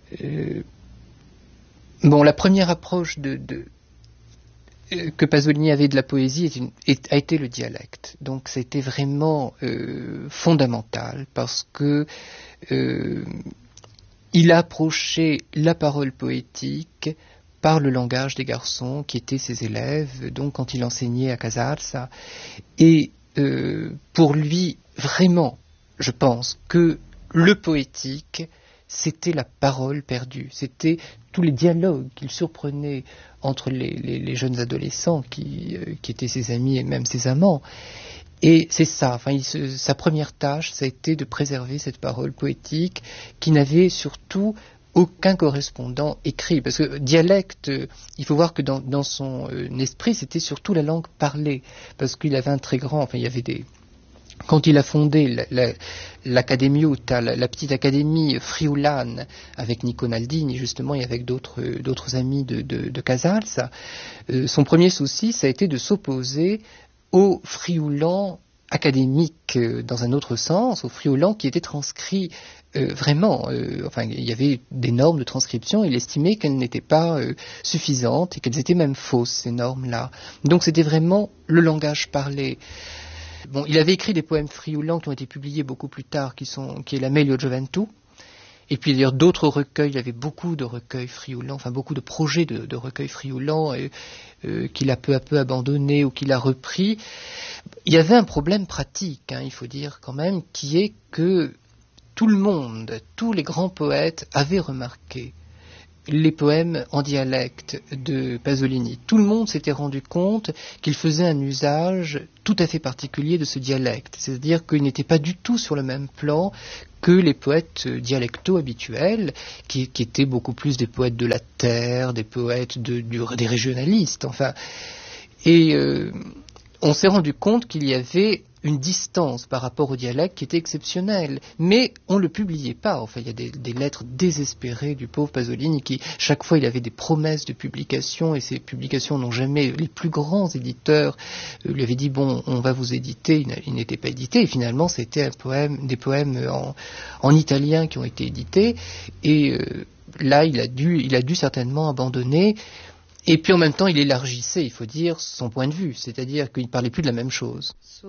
Bon, la première approche que Pasolini avait de la poésie a été le dialecte. Donc c'était vraiment fondamental parce que il a approché la parole poétique par le langage des garçons qui étaient ses élèves, donc quand il enseignait à Casals. Et pour lui, vraiment, je pense que le poétique, c'était la parole perdue. C'était tous les dialogues qu'il surprenait entre les jeunes adolescents qui étaient ses amis et même ses amants. Et c'est ça, sa première tâche, ça a été de préserver cette parole poétique qui n'avait surtout aucun correspondant écrit. Parce que dialecte, il faut voir que dans son esprit, c'était surtout la langue parlée. Parce qu'il avait un très grand, il y avait des... Quand il a fondé l'Accademiuta, la petite académie friulane avec Nico Naldini justement et avec d'autres amis de Casals, son premier souci, ça a été de s'opposer aux friulans académiques dans un autre sens, aux friulans qui étaient transcrits vraiment. Il y avait des normes de transcription, il estimait qu'elles n'étaient pas suffisantes et qu'elles étaient même fausses, ces normes-là. Donc c'était vraiment le langage parlé. Bon, il avait écrit des poèmes friulants qui ont été publiés beaucoup plus tard, qui est la Meglio Gioventù. Et puis d'ailleurs d'autres recueils, il y avait beaucoup de recueils friulants, beaucoup de projets de recueils friulants qu'il a peu à peu abandonnés ou qu'il a repris. Il y avait un problème pratique, il faut dire quand même, qui est que tout le monde, tous les grands poètes avaient remarqué les poèmes en dialecte de Pasolini. Tout le monde s'était rendu compte qu'il faisait un usage tout à fait particulier de ce dialecte. C'est-à-dire qu'il n'était pas du tout sur le même plan que les poètes dialectaux habituels, qui étaient beaucoup plus des poètes de la terre, des poètes des régionalistes, Et on s'est rendu compte qu'il y avait une distance par rapport au dialecte qui était exceptionnelle. Mais on ne le publiait pas. Il y a des lettres désespérées du pauvre Pasolini qui, chaque fois, il avait des promesses de publication et ces publications n'ont jamais... Les plus grands éditeurs lui avaient dit, bon, on va vous éditer. Il n'était pas édité. Et finalement, c'était des poèmes en italien qui ont été édités. Et là, il a dû certainement abandonner. Et puis en même temps, il élargissait, il faut dire, son point de vue. C'est-à-dire qu'il ne parlait plus de la même chose.